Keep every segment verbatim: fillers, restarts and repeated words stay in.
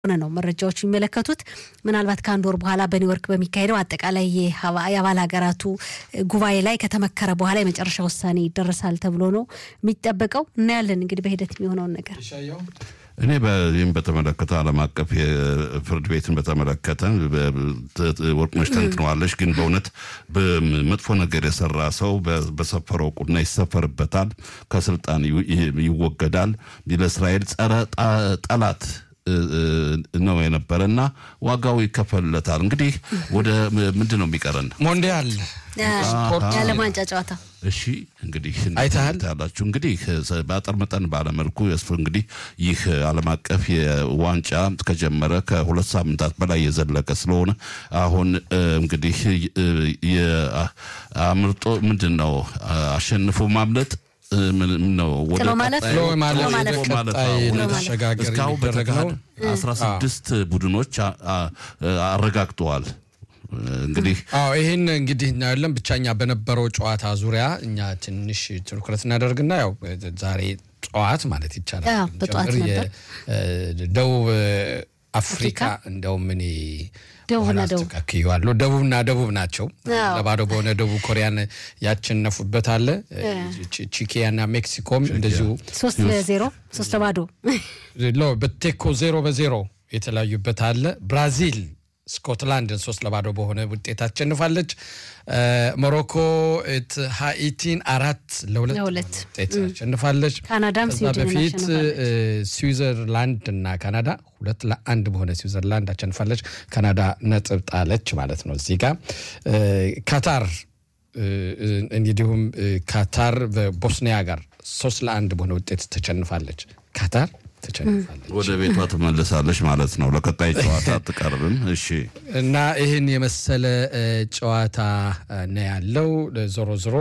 ነው መረጃዎቹ የሚመለከቱት ምናልባት ካንድ ወር በኋላ በኒውዮርክ በሚካሄደው አጠቃላይ የአባል ሀገራቱ ጉባኤ ላይ ከተመከረ በኋላ የመጨረሻ ውሳኔ ይደረሳል ተብሎ ነው የሚጠበቀው እና ያለን እንግዲህ በሂደት የሚሆነው ነገር እኔ በዚህም በተመለከተ ዓለም አቀፍ የፍርድ ቤትን በተመለከተ ወርቅነሽ ተንትነዋለሽ ግን በእውነት በመጥፎ ነገር የሰራ ሰው በሰፈረው ቁና ይሰፈርበታል ከስልጣን ይወገዳል ለእስራኤል ጸረ ጠላት ነው የነበረና ዋጋው ይከፈልለታል እንግዲህ ወደ ምንድነው የሚቀረን ሞንዲያል ስፖርት ያለ ዋንጫ ጨዋታ እሺ እንግዲህ አይታላችሁ እንግዲህ ባጠር መጠን ባለመልኩ ያስፈ እንግዲህ ይህ ዓለም አቀፍ የዋንጫ ከጀመረ ከሁለት ሳምንታት በላይ የዘለቀ ስለሆነ አሁን እንግዲህ የአምርጦ ምንድነው አሸንፎ ማምለጥ ምን ነው ወደ ማለት ማለት ማለት ተሸጋገር ይደረጋል አስራ ስድስት ቡድኖች አረጋግጠዋል እንግዲህ አዎ ይሄን እንግዲህ እናያለን ብቻኛ በነበረው ጨዋታ ዙሪያ እኛ ትንሽ ትኩረት እናደርግና ያው ዛሬ ጨዋታ ማለት ይቻላል በጧት ነበር ደቡብ አፍሪካ እንደው ምን ደቡብና ደቡብ ካኪዋሉ ደቡብና ደቡብ ናቸው ለባዶ በሆነ ደቡብ ኮሪያን ያቸነፉበት አለ ቺኪያና ሜክሲኮም እንደዚሁ ሶስት ለዜሮ ሶስት ለባዶ ሎ በቴኮ ዜሮ በዜሮ የተለያዩበት አለ ብራዚል ስኮትላንድን ሶስት ለባዶ በሆነ ውጤት አቸንፋለች ሞሮኮ እት ሃኢቲን አራት ለሁለት ውጤት አቸንፋለች ካናዳም በፊት ስዊዘርላንድ እና ካናዳ ሁለት ለአንድ በሆነ ስዊዘርላንድ አቸንፋለች ካናዳ ነጥብ ጣለች ማለት ነው እዚህ ጋር ካታር እንዲሁም ካታር በቦስኒያ ጋር ሶስት ለአንድ በሆነ ውጤት ተቸንፋለች ካታር ተቸንፋለች ወደ ቤቷ ተመለሳለች ማለት ነው ለቀጣይ ጨዋታ ተቀርብም እሺ እና ይሄን የመሰለ ጨዋታ ነው ያለው ዞሮ ዞሮ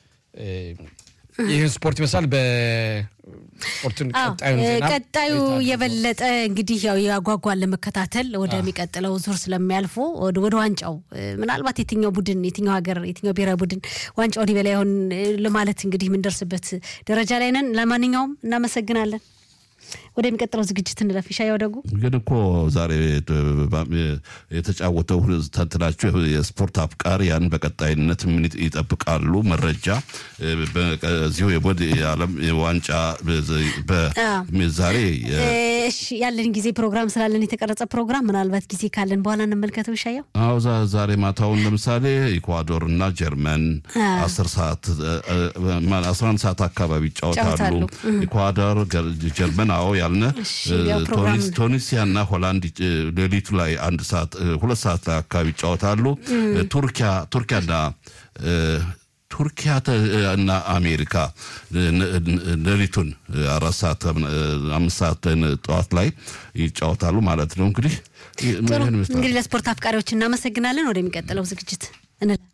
ይሄን ስፖርት ይመስላል በስፖርቱን ቀጣዩ ቀጣዩ የበለጠ እንግዲህ ያው ያጓጓል ለመከታተል ወደሚቀጥለው ዙር ስለሚያልፉ ወደ ዋንጫው ምናልባት የትኛው ቡድን የትኛው ሀገር የትኛው ብሔራዊ ቡድን ዋንጫው ሊበላ ይሆን ለማለት እንግዲህ ምን ደርስበት ደረጃ ላይ ነን ለማንኛውም እናመሰግናለን ወደሚቀጥለው ዝግጅት እንለፍ ይሻያው ደጉ ግን እኮ ዛሬ የተጫወተው ተንትናችሁ የስፖርት አፍቃሪያን በቀጣይነት ምን ይጠብቃሉ መረጃ በዚሁ የቦድ የዓለም ዋንጫ በዛሬ እሺ ያለን ጊዜ ፕሮግራም ስላለን የተቀረጸ ፕሮግራም ምናልባት ጊዜ ካለን በኋላ እንመልከተው ይሻያው አው ዛሬ ማታውን ለምሳሌ ኢኳዶርና ጀርመን አስር ሰዓት አስራ አንድ ሰዓት አካባቢ ይጫወታሉ ኢኳዶር ጀርመን አው ያልነ ቱኒስ ቱኒሲያና ሆላንድ ሌሊቱ ላይ አንድ ሰዓት ሁለት ሰዓት ላይ አካባቢ ይጫወታሉ ቱርኪያ ቱርኪያና ቱርኪያ እና አሜሪካ ሌሊቱን አራት ሰዓት አምስት ሰዓት ጠዋት ላይ ይጫወታሉ ማለት ነው እንግዲህ እንግዲህ ለስፖርት አፍቃሪዎች እናመሰግናለን ወደሚቀጥለው ዝግጅት